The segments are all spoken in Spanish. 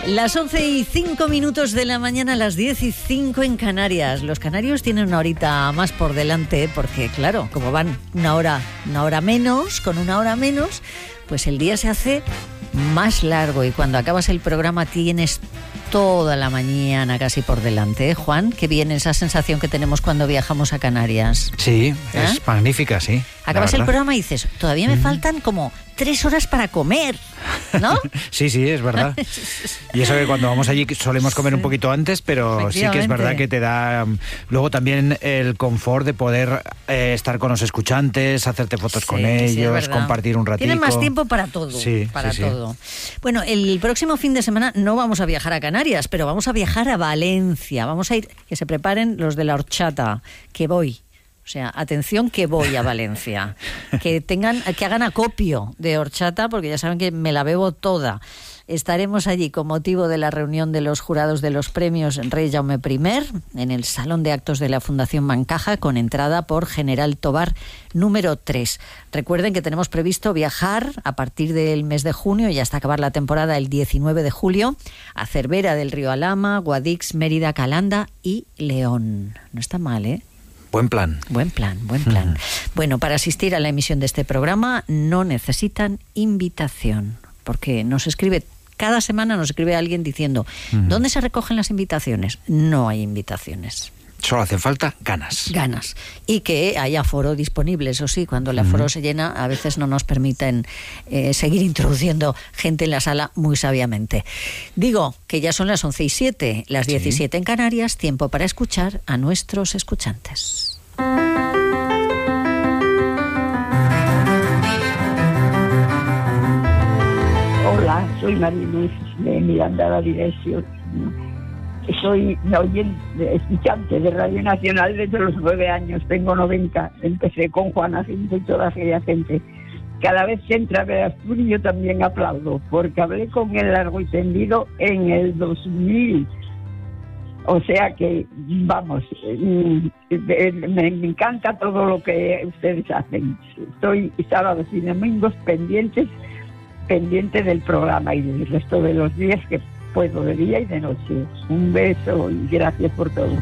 Las 11:05 de la mañana, las 10:05 en Canarias. Los canarios tienen una horita más por delante porque, claro, como van una hora menos, con una hora menos, pues el día se hace más largo y cuando acabas el programa tienes toda la mañana casi por delante, ¿eh, Juan? Qué bien esa sensación que tenemos cuando viajamos a Canarias. Sí, es magnífica, sí. Acabas el programa y dices, todavía me faltan como 3 horas para comer, ¿no? Sí, es verdad. Y eso que cuando vamos allí solemos comer un poquito antes, pero sí que es verdad que te da luego también el confort de poder estar con los escuchantes, hacerte fotos con ellos, compartir un ratito. Tienen más tiempo para todo, todo. Bueno, el próximo fin de semana no vamos a viajar a Canarias, pero vamos a viajar a Valencia. Vamos a ir, que se preparen los de la horchata, que voy. O sea, atención que voy a Valencia. Que hagan acopio de horchata, porque ya saben que me la bebo toda. Estaremos allí con motivo de la reunión de los jurados de los premios Rey Jaume I en el Salón de Actos de la Fundación Bancaja, con entrada por General Tobar número 3. Recuerden que tenemos previsto viajar a partir del mes de junio y hasta acabar la temporada el 19 de julio a Cervera del Río Alhama, Guadix, Mérida, Calanda y León. No está mal, ¿eh? Buen plan. Bueno, para asistir a la emisión de este programa no necesitan invitación, porque cada semana nos escribe alguien diciendo, ¿dónde se recogen las invitaciones? No hay invitaciones. Solo hace falta ganas. Y que haya aforo disponible, eso sí, cuando el aforo se llena, a veces no nos permiten seguir introduciendo gente en la sala muy sabiamente. Digo que ya son las 11:07, las 17 en Canarias, tiempo para escuchar a nuestros escuchantes. Hola, soy Mariluz de Miranda la Dirección. Soy escuchante de Radio Nacional desde los 9 años, tengo 90. Empecé con Juana Cinto y toda aquella gente. Cada vez que entra a Veracruz yo también aplaudo, porque hablé con él largo y tendido en el 2000. O sea que, vamos, me encanta todo lo que ustedes hacen. Estoy sábados y domingos pendiente del programa y del resto de los días que puedo, de día y de noche. Un beso y gracias por todo.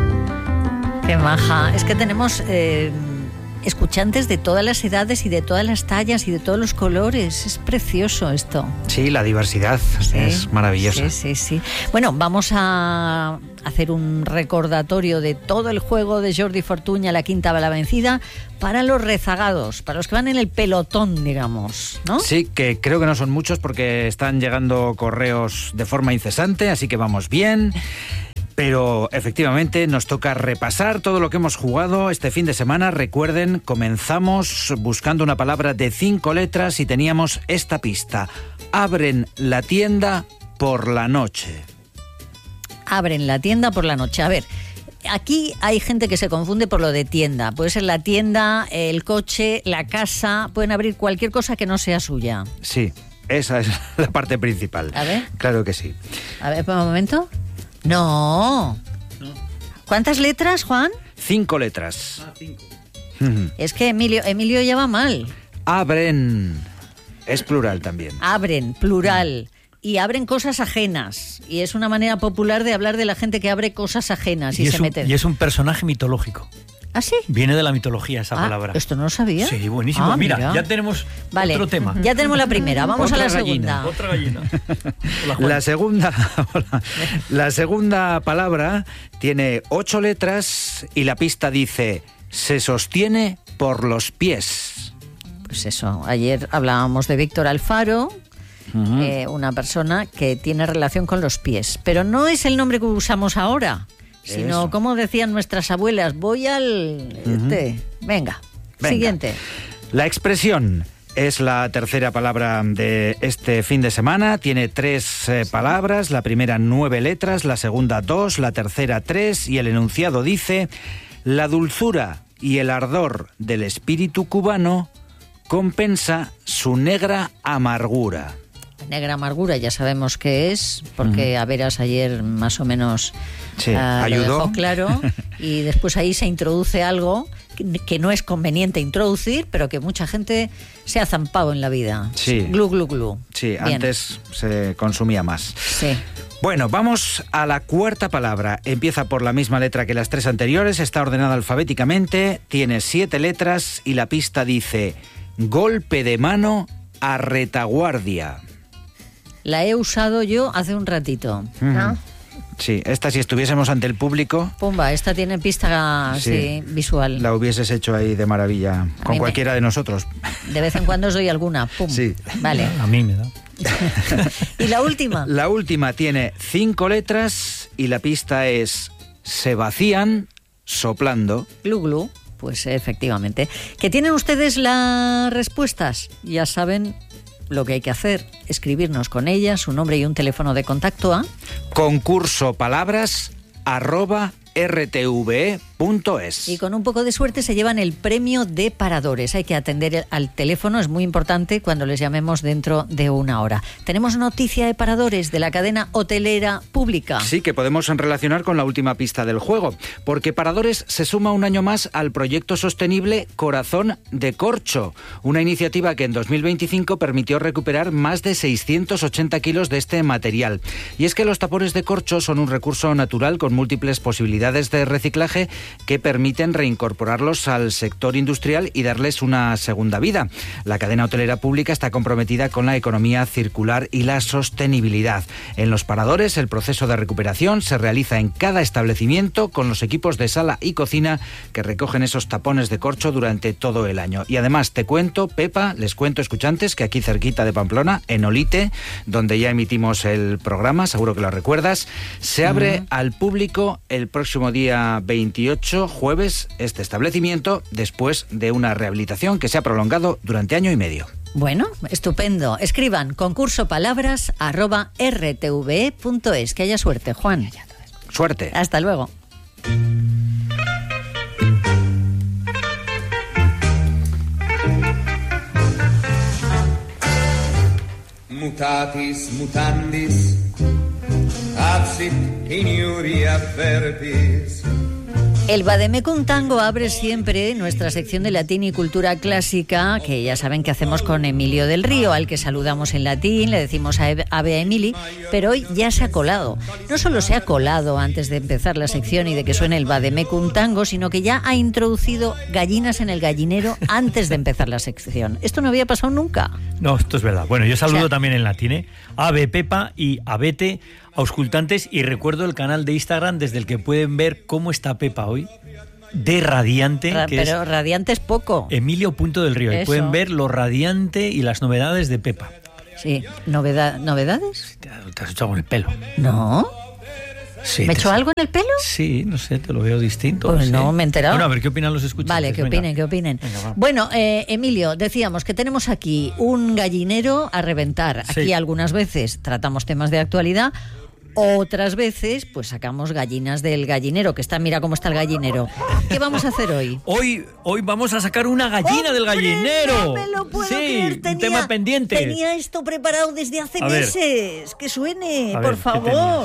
Qué maja. Es que tenemos escuchantes de todas las edades y de todas las tallas y de todos los colores. Es precioso esto. Sí, la diversidad es maravillosa. Sí. Bueno, vamos a hacer un recordatorio de todo el juego de Jordi Fortuña, la quinta bala vencida, para los rezagados, para los que van en el pelotón, digamos, ¿no? Sí, que creo que no son muchos porque están llegando correos de forma incesante, así que vamos bien. Pero efectivamente nos toca repasar todo lo que hemos jugado este fin de semana. Recuerden, comenzamos buscando una palabra de 5 letras y teníamos esta pista. Abren la tienda por la noche. Abren la tienda por la noche. A ver, aquí hay gente que se confunde por lo de tienda. Puede ser la tienda, el coche, la casa. Pueden abrir cualquier cosa que no sea suya. Sí, esa es la parte principal. A ver. Claro que sí. A ver, por un momento. No. ¿Cuántas letras, Juan? 5 letras. 5. Es que Emilio ya va mal. Abren. Es plural también. Abren, plural. Y abren cosas ajenas. Y es una manera popular de hablar de la gente que abre cosas ajenas y se mete. Y es un personaje mitológico. ¿Ah, sí? Viene de la mitología esa palabra. ¿Esto no lo sabía? Sí, buenísimo. Mira, ya tenemos otro tema. Ya tenemos la primera, vamos otra a la gallina. segunda. Otra gallina. Hola, La segunda palabra tiene 8 letras y la pista dice: se sostiene por los pies. Pues eso, ayer hablábamos de Víctor Alfaro, una persona que tiene relación con los pies, pero no es el nombre que usamos ahora. Sino, como decían nuestras abuelas, voy al... Venga, siguiente. La expresión es la tercera palabra de este fin de semana. Tiene 3 palabras. La primera 9 letras, la segunda 2, la tercera 3. Y el enunciado dice: la dulzura y el ardor del espíritu cubano compensa su negra amargura. Negra amargura, ya sabemos qué es, porque a Veras ayer más o menos ayudó. lo dejó claro, y después ahí se introduce algo que no es conveniente introducir, pero que mucha gente se ha zampado en la vida. Sí. Glu, glu, glu. Sí, Bien. antes se consumía más. Sí. Bueno, vamos a la cuarta palabra. Empieza por la misma letra que las 3 anteriores, está ordenada alfabéticamente, tiene 7 letras y la pista dice: golpe de mano a retaguardia. La he usado yo hace un ratito. ¿No? Sí, esta si estuviésemos ante el público... Pumba, esta tiene pista sí, visual. La hubieses hecho ahí de maravilla, con cualquiera de nosotros. De vez en cuando os doy alguna. Pum. Sí. Vale. A mí me da. ¿Y la última? La última tiene 5 letras y la pista es: se vacían soplando. Glu, glu. Pues efectivamente. ¿Que tienen ustedes las respuestas? Ya saben lo que hay que hacer: escribirnos con ellas, su nombre y un teléfono de contacto a concursopalabras@rtve.es. Y con un poco de suerte se llevan el premio de Paradores. Hay que atender al teléfono, es muy importante cuando les llamemos dentro de una hora. Tenemos noticia de Paradores de la cadena hotelera pública. Sí, que podemos relacionar con la última pista del juego, porque Paradores se suma un año más al proyecto sostenible Corazón de Corcho, una iniciativa que en 2025 permitió recuperar más de 680 kilos de este material. Y es que los tapones de corcho son un recurso natural con múltiples posibilidades de reciclaje que permiten reincorporarlos al sector industrial y darles una segunda vida. La cadena hotelera pública está comprometida con la economía circular y la sostenibilidad. En los Paradores, el proceso de recuperación se realiza en cada establecimiento con los equipos de sala y cocina que recogen esos tapones de corcho durante todo el año. Y además te cuento, Pepa, les cuento, escuchantes, que aquí cerquita de Pamplona, en Olite, donde ya emitimos el programa, seguro que lo recuerdas, se abre al público el próximo día 28, jueves, este establecimiento, después de una rehabilitación que se ha prolongado durante año y medio. Bueno, estupendo. Escriban concursopalabras@rtve.es. Que haya suerte, Juan. Suerte. Hasta luego. Mutatis mutandis, absit in iuria verbis. El Vademecum Tango abre siempre nuestra sección de latín y cultura clásica, que ya saben que hacemos con Emilio del Río, al que saludamos en latín, le decimos ave a Emili, pero hoy ya se ha colado. No solo se ha colado antes de empezar la sección y de que suene el Vademecum Tango, sino que ya ha introducido gallinas en el gallinero antes de empezar la sección. Esto no había pasado nunca. No, esto es verdad. Bueno, yo saludo también en latín, Ave Pepa y Abete, auscultantes, y recuerdo el canal de Instagram desde el que pueden ver cómo está Pepa hoy, de radiante. Pero radiante es poco. Emilio.del Río. Y pueden ver lo radiante y las novedades de Pepa. Sí, ¿novedades? Te has echado con el pelo. No. Sí, ¿Me he hecho algo en el pelo? Sí, no sé, te lo veo distinto. Pues no, me he enterado. Bueno, a ver, ¿qué opinan los escuchantes? Vale, que opinen. Venga, bueno, Emilio, decíamos que tenemos aquí un gallinero a reventar. Aquí sí. Algunas veces tratamos temas de actualidad, otras veces pues sacamos gallinas del gallinero, que está, mira cómo está el gallinero. ¿Qué vamos a hacer hoy? Hoy vamos a sacar una gallina del gallinero. No me lo puedo sí, creer. Un tema pendiente. Tenía esto preparado desde hace meses. Que suene, a por ver, favor.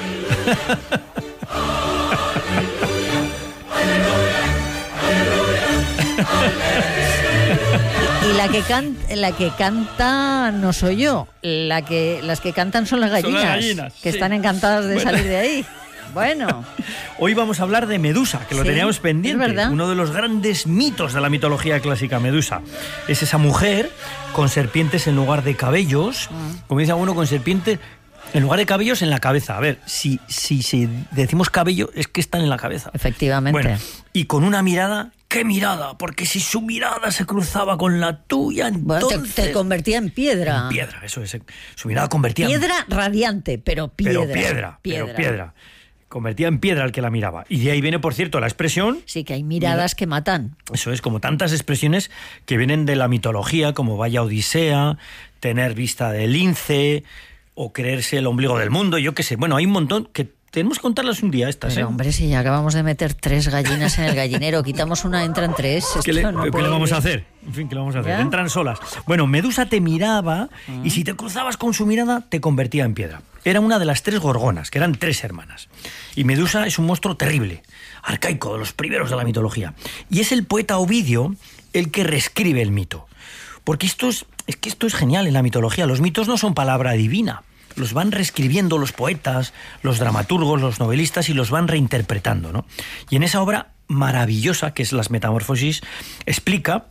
Y la que canta no soy yo, las que cantan son las gallinas, que están encantadas de salir de ahí. Bueno. Hoy vamos a hablar de Medusa, que lo teníamos pendiente. Es verdad. Uno de los grandes mitos de la mitología clásica, Medusa. Es esa mujer con serpientes en lugar de cabellos, como dice uno, con serpientes en lugar de cabellos en la cabeza. A ver, si decimos cabello, es que están en la cabeza. Efectivamente. Bueno, y con una mirada... ¡Qué mirada! Porque si su mirada se cruzaba con la tuya, entonces... Bueno, te convertía en piedra. En piedra, eso es. Su mirada convertía piedra radiante, pero piedra. Piedra. Convertía en piedra al que la miraba. Y de ahí viene, por cierto, la expresión... Sí, que hay miradas que matan. Eso es, como tantas expresiones que vienen de la mitología, como vaya Odisea, tener vista de lince, o creerse el ombligo del mundo, yo qué sé. Bueno, hay un montón que... Tenemos que contarlas un día estas, Pero, hombre, si ya acabamos de meter 3 gallinas en el gallinero, quitamos una, entran 3. ¿Qué le vamos a hacer? En fin, ¿qué le vamos a hacer? ¿Ya? Entran solas. Bueno, Medusa te miraba y si te cruzabas con su mirada, te convertía en piedra. era una de las 3 gorgonas, que eran 3 hermanas. Y Medusa es un monstruo terrible, arcaico, de los primeros de la mitología. Y es el poeta Ovidio el que reescribe el mito. Porque esto es genial en la mitología. Los mitos no son palabra divina. Los van reescribiendo los poetas, los dramaturgos, los novelistas y los van reinterpretando, ¿no? Y en esa obra maravillosa, que es Las Metamorfosis, explica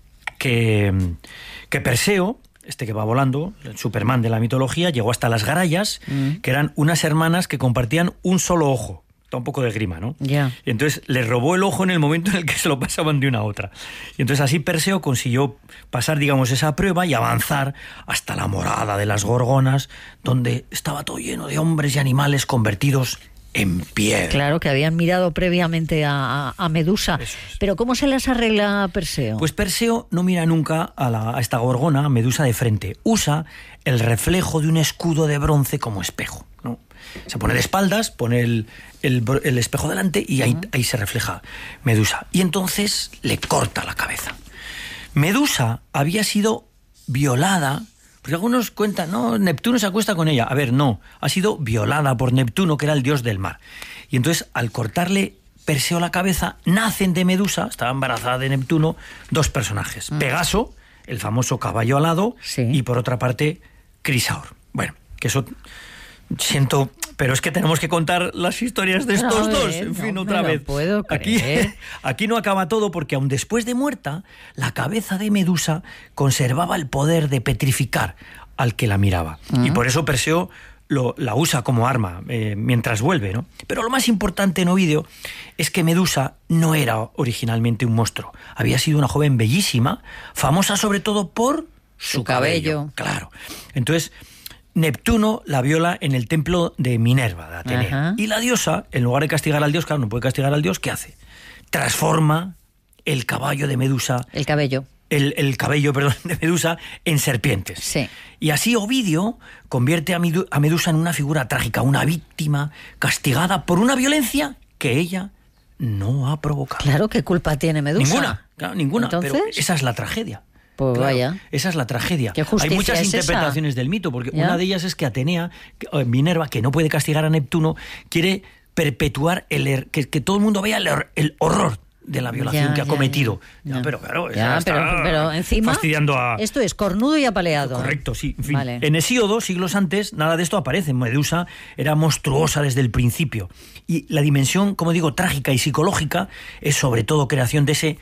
que Perseo, este que va volando, el Superman de la mitología, llegó hasta las Garayas, que eran unas hermanas que compartían un solo ojo. Da un poco de grima, ¿no? Yeah. Y entonces les robó el ojo en el momento en el que se lo pasaban de una a otra. Y entonces así Perseo consiguió pasar, digamos, esa prueba y avanzar hasta la morada de las Gorgonas, donde estaba todo lleno de hombres y animales convertidos en piedra. Claro, que habían mirado previamente a Medusa. Eso es. Pero ¿cómo se las arregla Perseo? Pues Perseo no mira nunca a esta Gorgona, a Medusa, de frente. Usa el reflejo de un escudo de bronce como espejo, ¿no? Se pone de espaldas, pone el espejo delante y ahí se refleja Medusa. Y entonces le corta la cabeza. Medusa había sido violada, porque algunos cuentan, no, Neptuno se acuesta con ella. A ver, no, ha sido violada por Neptuno, que era el dios del mar. Y entonces, al cortarle Perseo la cabeza, nacen de Medusa, estaba embarazada de Neptuno, 2 personajes. Pegaso, el famoso caballo alado, y por otra parte, Crisaor. Bueno, que eso... Siento, pero es que tenemos que contar las historias de estos dos. En fin, no otra vez. Puedo creer. Aquí no acaba todo, porque aun después de muerta, la cabeza de Medusa conservaba el poder de petrificar al que la miraba. Y por eso Perseo la usa como arma mientras vuelve, ¿no? Pero lo más importante en Ovidio es que Medusa no era originalmente un monstruo. Había sido una joven bellísima, famosa sobre todo por su cabello. Claro. Entonces... Neptuno la viola en el templo de Minerva, de Atenea. Ajá. Y la diosa, en lugar de castigar al dios, claro, no puede castigar al dios, ¿qué hace? Transforma el caballo de Medusa... El cabello. El cabello, perdón, de Medusa en serpientes. Sí. Y así Ovidio convierte a Medusa en una figura trágica, una víctima castigada por una violencia que ella no ha provocado. Claro, ¿qué culpa tiene Medusa? Ninguna, claro, ninguna. ¿Entonces? Pero esa es la tragedia. Pues claro, vaya. Esa es la tragedia. ¿Qué justicia hay muchas es interpretaciones esa? del mito, porque ¿Ya? una de ellas es que Atenea, Minerva, que no puede castigar a Neptuno, quiere perpetuar que todo el mundo vea el horror de la violación que ha cometido. Ya, pero claro, pero encima fastidiando a... Esto es cornudo y apaleado. Correcto, sí. En fin, vale. En Hesíodo, siglos antes, nada de esto aparece. Medusa era monstruosa desde el principio. Y la dimensión, como digo, trágica y psicológica es sobre todo creación de ese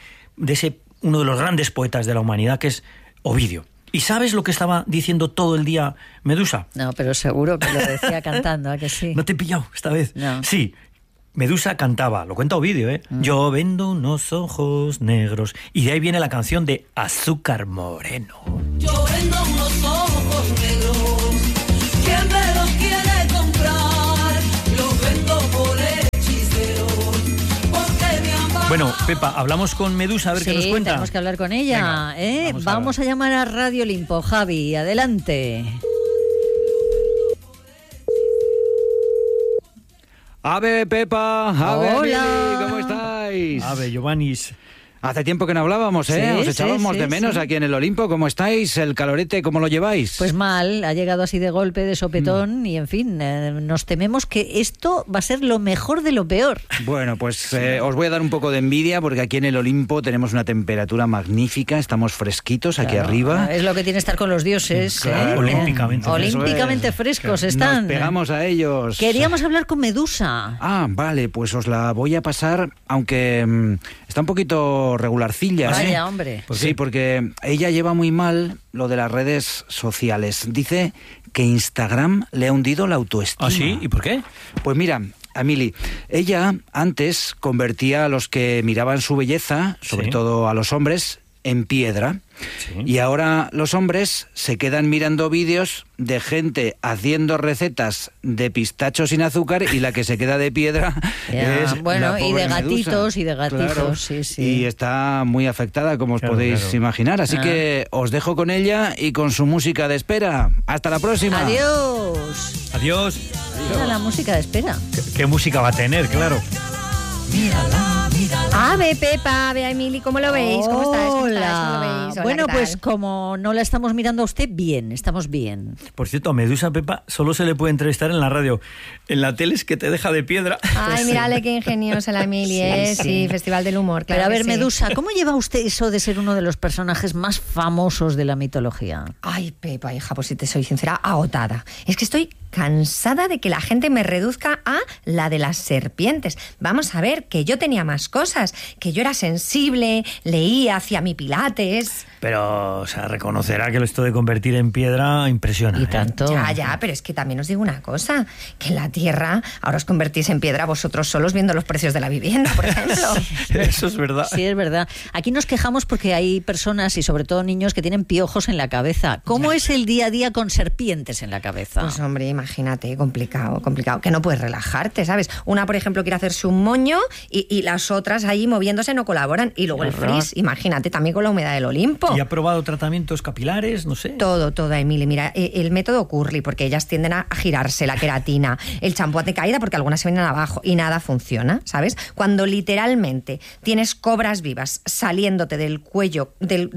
uno de los grandes poetas de la humanidad, que es Ovidio. ¿Y sabes lo que estaba diciendo todo el día Medusa? No, pero seguro que lo decía cantando, ¿a que sí? ¿No te he pillado esta vez? No. Sí. Medusa cantaba, lo cuenta Ovidio, ¿eh? Yo vendo unos ojos negros. Y de ahí viene la canción de Azúcar Moreno. Yo vendo unos ojos negros. ¿Quién me los quiere comprar? Los vendo por hechicero. Porque mi amor... Bueno, Pepa, hablamos con Medusa a ver qué nos cuenta. Tenemos que hablar con ella. Venga, vamos a llamar a Radio Olimpo. Javi, adelante. Ave Pepa, ave Hola. Mili, ¿cómo estáis? Ave Giovannis. Hace tiempo que no hablábamos, ¿eh? Sí, Os echábamos sí, de menos sí. aquí en el Olimpo. ¿Cómo estáis? ¿El calorete cómo lo lleváis? Pues mal, ha llegado así de golpe, de sopetón, y en fin, nos tememos que esto va a ser lo mejor de lo peor. Bueno, pues os voy a dar un poco de envidia porque aquí en el Olimpo tenemos una temperatura magnífica, estamos fresquitos aquí Claro, arriba. Es lo que tiene estar con los dioses. Claro, olímpicamente. Olímpicamente Eso es. frescos están. Nos pegamos a ellos. Queríamos hablar con Medusa. Ah, vale, pues os la voy a pasar, aunque está un poquito regularcilla. Vaya, hombre. ¿Por qué? Sí, porque ella lleva muy mal lo de las redes sociales. Dice que Instagram le ha hundido la autoestima. ¿Ah, sí? ¿Y por qué? Pues mira, Amili, ella antes convertía a los que miraban su belleza, sobre Sí. todo a los hombres, en piedra. Sí. Y ahora los hombres se quedan mirando vídeos de gente haciendo recetas de pistacho sin azúcar y la que se queda de piedra Ya, es bueno, la y pobre de gatitos, Medusa. y de gatitos, Claro. sí, sí. Y está muy afectada, como os Claro, podéis claro. imaginar. Así que os dejo con ella y con su música de espera. Hasta la próxima. Adiós. Adiós. Era la música de espera. ¿Qué música va a tener? Claro. Mírala, mírala. Ave Pepa, ave Emily, ¿cómo lo veis? ¿Cómo estáis? ¿Cómo estáis? ¿Cómo lo veis? Hola, Bueno, ¿qué tal? pues como no la estamos mirando a usted, bien, estamos bien. Por cierto, a Medusa Pepa solo se le puede entrevistar en la radio. En la tele es que te deja de piedra. Ay, mírale qué ingeniosa la Emily, ¿eh? Sí, Festival del Humor, claro. Pero a que ver, sí. Medusa, ¿cómo lleva usted eso de ser uno de los personajes más famosos de la mitología? Ay, Pepa, hija, pues si te soy sincera, agotada. Es que estoy cansada de que la gente me reduzca a la de las serpientes. Vamos a ver, que yo tenía más cosas, que yo era sensible, leía, hacía mi pilates. Pero, o sea, reconocerá que esto de convertir en piedra impresiona. Y tanto. Ya, pero es que también os digo una cosa, que en la tierra ahora os convertís en piedra vosotros solos viendo los precios de la vivienda, por ejemplo. Eso es verdad. Sí, es verdad. Aquí nos quejamos porque hay personas y sobre todo niños que tienen piojos en la cabeza. ¿Cómo es el día a día con serpientes en la cabeza? Pues hombre, imagínate, complicado, que no puedes relajarte, ¿sabes? Una, por ejemplo, quiere hacerse un moño y las otras ahí moviéndose no colaboran. Y luego el frizz, imagínate, también con la humedad del Olimpo. ¿Y ha probado tratamientos capilares? No sé. Todo, Emily. Mira, el método Curly, porque ellas tienden a girarse, la queratina, el champú de caída, porque algunas se vienen abajo y nada funciona, ¿sabes? Cuando literalmente tienes cobras vivas saliéndote del cuello,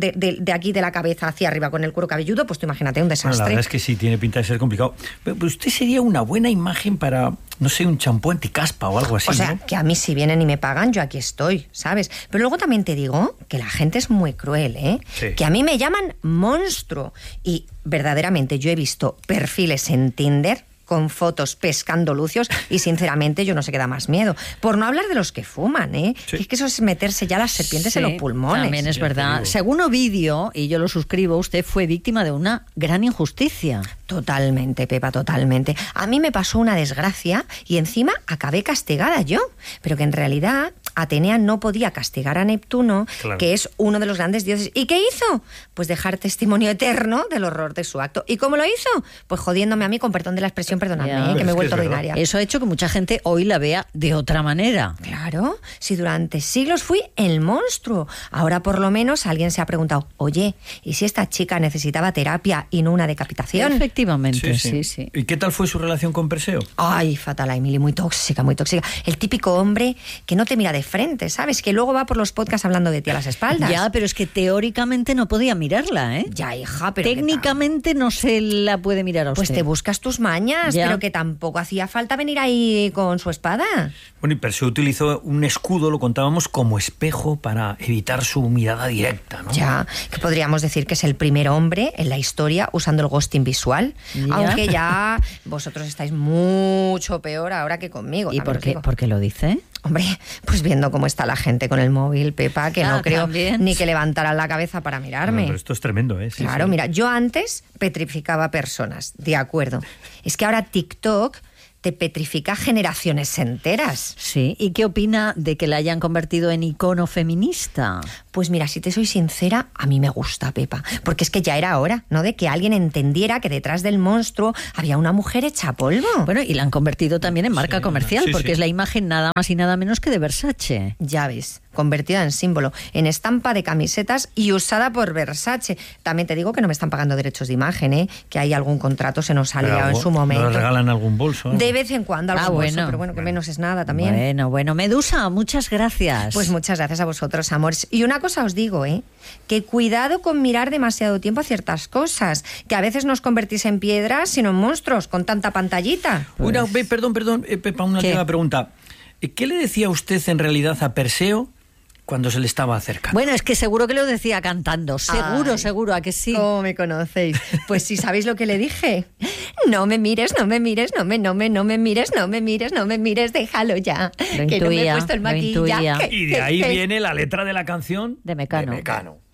de aquí de la cabeza hacia arriba con el cuero cabelludo, pues tú imagínate un desastre. Bueno, la verdad es que sí, tiene pinta de ser complicado. Pero usted sería una buena imagen para, no sé, un champú anticaspa o algo así, O sea, ¿no? que a mí si vienen y me pagan, yo aquí estoy, ¿sabes? Pero luego también te digo que la gente es muy cruel, ¿eh? Sí. Que a mí me llaman monstruo. Y verdaderamente yo he visto perfiles en Tinder con fotos pescando lucios y sinceramente yo no sé qué da más miedo. Por no hablar de los que fuman, ¿eh? Sí. Es que eso es meterse ya las serpientes en los pulmones. También es Sí, verdad. te digo. Según Ovidio, y yo lo suscribo, usted fue víctima de una gran injusticia. Totalmente, Pepa, totalmente. A mí me pasó una desgracia y encima acabé castigada yo. Pero que en realidad Atenea no podía castigar a Neptuno, Claro. que es uno de los grandes dioses. ¿Y qué hizo? Pues dejar testimonio eterno del horror de su acto. ¿Y cómo lo hizo? Pues jodiéndome a mí, con perdón de la expresión, perdonadme, Ya. que me he Es que vuelto es verdad. ordinaria. Eso ha hecho que mucha gente hoy la vea de otra manera. Claro, si durante siglos fui el monstruo. Ahora por lo menos alguien se ha preguntado, oye, ¿y si esta chica necesitaba terapia y no una decapitación? Efectivamente, sí. ¿Y qué tal fue su relación con Perseo? Ay, fatal, Emily, muy tóxica, muy tóxica. El típico hombre que no te mira de frente, ¿sabes? Que luego va por los podcasts hablando de ti a las espaldas. Ya, pero es que teóricamente no podía mirarla, ¿eh? Ya, hija, pero... Técnicamente no se la puede mirar a usted. Pues te buscas tus mañas, Ya. pero que tampoco hacía falta venir ahí con su espada. Bueno, y Perseo utilizó un escudo, lo contábamos, como espejo para evitar su mirada directa, ¿no? Ya, que podríamos decir que es el primer hombre en la historia usando el ghosting visual. Ya. Aunque ya vosotros estáis mucho peor ahora que conmigo. ¿Y también por os qué, digo. por qué lo dice? Hombre, pues viendo cómo está la gente con el móvil, Pepa, que no creo también. ni que levantaran la cabeza para mirarme. No, pero esto es tremendo, ¿eh? Sí, Claro, sí. mira, yo antes petrificaba personas, de acuerdo. Es que ahora TikTok te petrifica generaciones enteras. Sí. ¿Y qué opina de que la hayan convertido en icono feminista? Pues mira, si te soy sincera, a mí me gusta, Pepa, porque es que ya era hora, ¿no?, de que alguien entendiera que detrás del monstruo había una mujer hecha polvo. Bueno, y la han convertido también en marca comercial, sí, porque sí. es la imagen nada más y nada menos que de Versace. Ya ves, convertida en símbolo, en estampa de camisetas y usada por Versace. También te digo que no me están pagando derechos de imagen, ¿eh? Que hay algún contrato, se nos ha Pero liado en algo- su momento. ¿No le regalan algún bolso? algo? De vez en cuando algún bolso, pero bueno, que menos es nada también. Bueno, Medusa, muchas gracias. Pues muchas gracias a vosotros, amores. Y una cosa os digo, que cuidado con mirar demasiado tiempo a ciertas cosas, que a veces no os convertís en piedras, sino en monstruos, con tanta pantallita. Perdón, Pepa, una ¿Qué? última pregunta. ¿Qué le decía usted en realidad a Perseo cuando se le estaba acercando? Bueno, es que seguro que lo decía cantando. Seguro, Ay, seguro, ¿a que sí? ¿Cómo me conocéis? Pues si sabéis lo que le dije. No me mires, no me mires, no me mires, no me mires, no me mires, déjalo ya. Lo que no me he intuía, puesto el lo intuía. maquillaje. Y de ahí viene la letra de la canción De Mecano. Mecano.